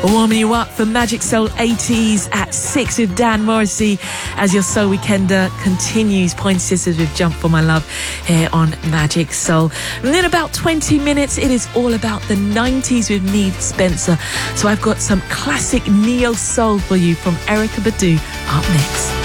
Warming you up for Magic Soul 80s at 6 with Dan Morrissey as your Soul Weekender continues. Point Sisters with Jump for My Love here on Magic Soul. And in about 20 minutes, it is all about the 90s with Neve Spencer. So I've got some classic neo soul for you from Erykah Badu up next.